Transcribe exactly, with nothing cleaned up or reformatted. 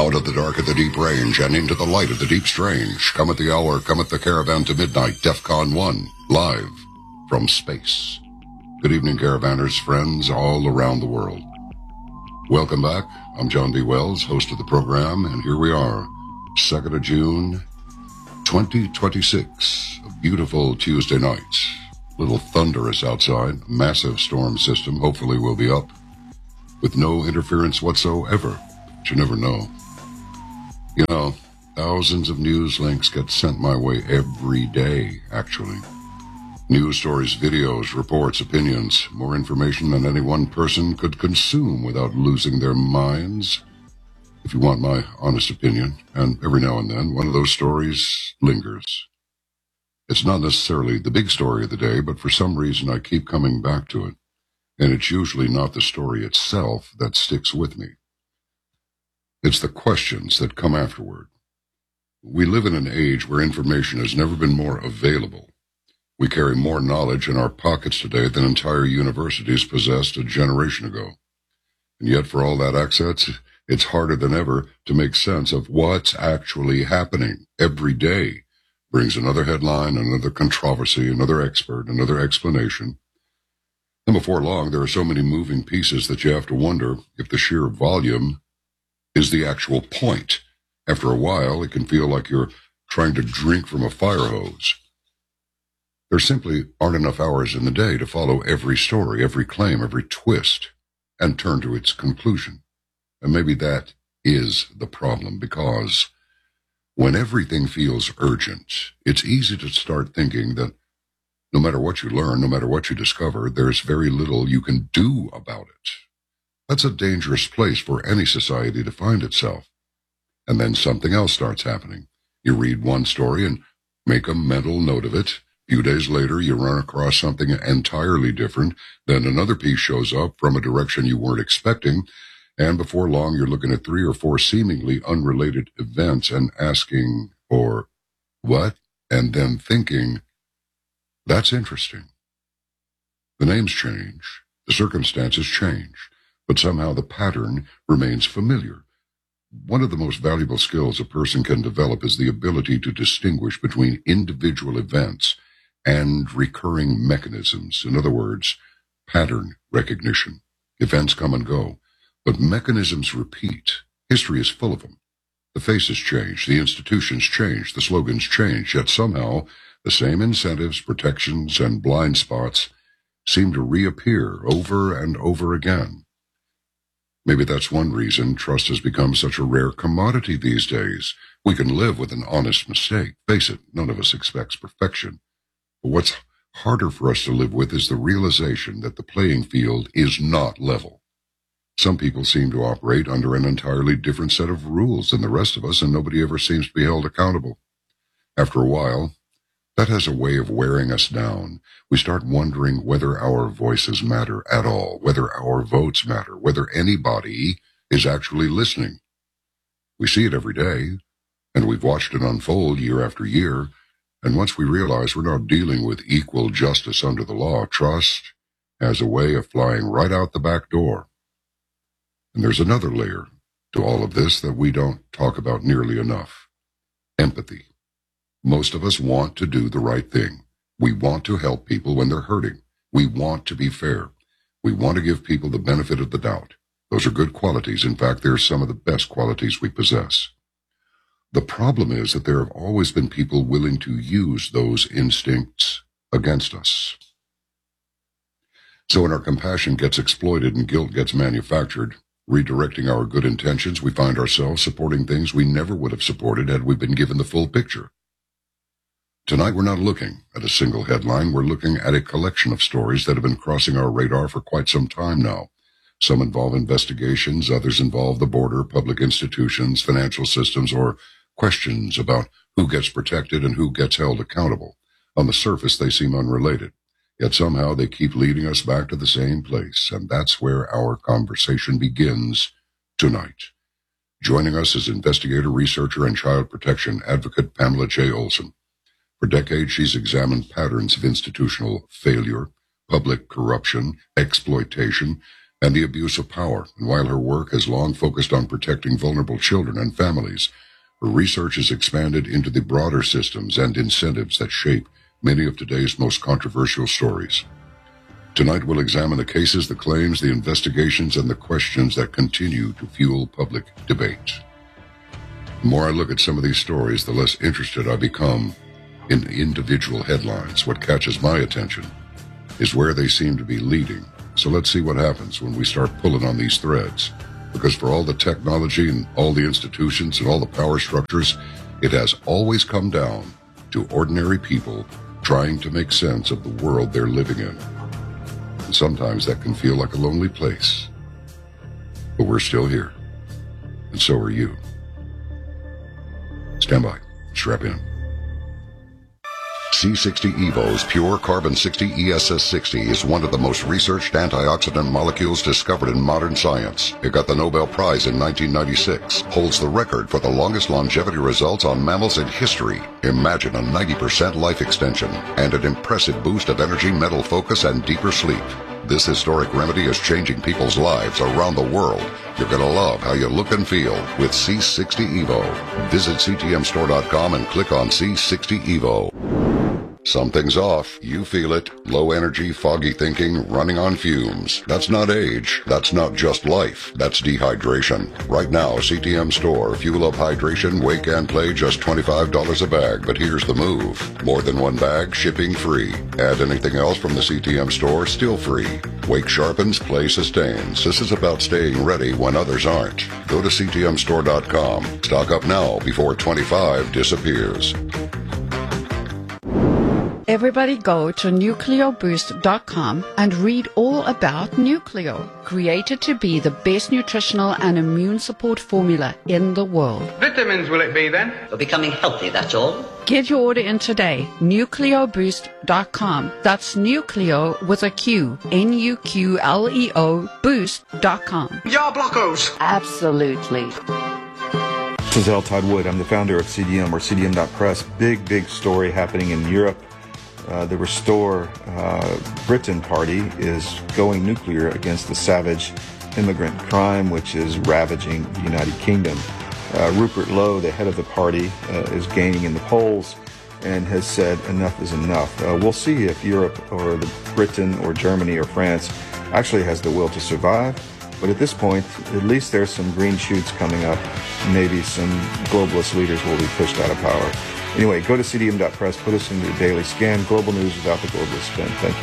Out of the dark of the deep range and into the light of the deep strange, cometh the hour, cometh the caravan to midnight, DEFCON one, live from space. Good evening, caravanners, friends all around the world. Welcome back. I'm John B. Wells, host of the program, and here we are, second of June, twenty twenty-six, a beautiful Tuesday night. A little thunderous outside, massive storm system, hopefully will be up, with no interference whatsoever, but you never know. You know, thousands of news links get sent my way every day, actually. News stories, videos, reports, opinions, more information than any one person could consume without losing their minds. If you want my honest opinion, and every now and then, one of those stories lingers. It's not necessarily the big story of the day, but for some reason I keep coming back to it, and it's usually not the story itself that sticks with me. It's the questions that come afterward. We live in an age where information has never been more available. We carry more knowledge in our pockets today than entire universities possessed a generation ago. And yet for all that access, it's harder than ever to make sense of what's actually happening. Every day brings another headline, another controversy, another expert, another explanation. And before long, there are so many moving pieces that you have to wonder if the sheer volume is the actual point. After a while, it can feel like you're trying to drink from a fire hose. There simply aren't enough hours in the day to follow every story, every claim, every twist, and turn to its conclusion. And maybe that is the problem, because when everything feels urgent, it's easy to start thinking that no matter what you learn, no matter what you discover, there's very little you can do about it. That's a dangerous place for any society to find itself. And then something else starts happening. You read one story and make a mental note of it. A few days later, you run across something entirely different. Then another piece shows up from a direction you weren't expecting. And before long, you're looking at three or four seemingly unrelated events and asking, or what? And then thinking, that's interesting. The names change. The circumstances change. But somehow the pattern remains familiar. One of the most valuable skills a person can develop is the ability to distinguish between individual events and recurring mechanisms. In other words, pattern recognition. Events come and go, but mechanisms repeat. History is full of them. The faces change, the institutions change, the slogans change, yet somehow the same incentives, protections, and blind spots seem to reappear over and over again. Maybe that's one reason trust has become such a rare commodity these days. We can live with an honest mistake. Face it, none of us expects perfection. But what's harder for us to live with is the realization that the playing field is not level. Some people seem to operate under an entirely different set of rules than the rest of us, and nobody ever seems to be held accountable. After a while, that has a way of wearing us down. We start wondering whether our voices matter at all, whether our votes matter, whether anybody is actually listening. We see it every day, and we've watched it unfold year after year, and once we realize we're not dealing with equal justice under the law, trust has a way of flying right out the back door. And there's another layer to all of this that we don't talk about nearly enough. Empathy. Most of us want to do the right thing. We want to help people when they're hurting. We want to be fair. We want to give people the benefit of the doubt. Those are good qualities. In fact, they're some of the best qualities we possess. The problem is that there have always been people willing to use those instincts against us. So when our compassion gets exploited and guilt gets manufactured, redirecting our good intentions, we find ourselves supporting things we never would have supported had we been given the full picture. Tonight we're not looking at a single headline, we're looking at a collection of stories that have been crossing our radar for quite some time now. Some involve investigations, others involve the border, public institutions, financial systems, or questions about who gets protected and who gets held accountable. On the surface they seem unrelated, yet somehow they keep leading us back to the same place, and that's where our conversation begins tonight. Joining us is investigator, researcher, and child protection advocate Pamela J. Olson. For decades, she's examined patterns of institutional failure, public corruption, exploitation, and the abuse of power. And while her work has long focused on protecting vulnerable children and families, her research has expanded into the broader systems and incentives that shape many of today's most controversial stories. Tonight we'll examine the cases, the claims, the investigations, and the questions that continue to fuel public debate. The more I look at some of these stories, the less interested I become in individual headlines. What catches my attention is where they seem to be leading. So let's see what happens when we start pulling on these threads. Because for all the technology and all the institutions and all the power structures, it has always come down to ordinary people trying to make sense of the world they're living in. And sometimes that can feel like a lonely place. But we're still here. And so are you. Stand by. Strap in. C sixty evo's Pure Carbon sixty E S S sixty is one of the most researched antioxidant molecules discovered in modern science. It got the Nobel Prize in nineteen ninety-six, holds the record for the longest longevity results on mammals in history. Imagine a ninety percent life extension and an impressive boost of energy, mental focus, and deeper sleep. This historic remedy is changing people's lives around the world. You're going to love how you look and feel with C sixty evo. Visit C T M store dot com and click on C sixty evo. Something's off. You feel it. Low energy, foggy thinking, running on fumes. That's not age. That's not just life. That's dehydration. Right now, C T M Store. Fuel up hydration, wake and play, just twenty-five dollars a bag. But here's the move. More than one bag, shipping free. Add anything else from the C T M Store, still free. Wake sharpens, play sustains. This is about staying ready when others aren't. Go to C T M store dot com. Stock up now before twenty-five disappears. Everybody go to nucleo boost dot com and read all about Nucleo, created to be the best nutritional and immune support formula in the world. Vitamins will it be then? You're becoming healthy, that's all. Get your order in today, nucleo boost dot com. That's Nucleo with a Q, N U Q L E O, boost dot com. Jar blockos! Absolutely. This is L. Todd Wood. I'm the founder of C D M or C D M dot press. Big, big story happening in Europe. Uh, the Restore uh, Britain party is going nuclear against the savage immigrant crime which is ravaging the United Kingdom. Uh, Rupert Lowe, the head of the party, uh, is gaining in the polls and has said enough is enough. Uh, we'll see if Europe or the Britain or Germany or France actually has the will to survive. But at this point, at least there's some green shoots coming up. Maybe some globalist leaders will be pushed out of power. Anyway, go to C D M dot press, put us into your daily scan, global news without the globalist spin. Thank you.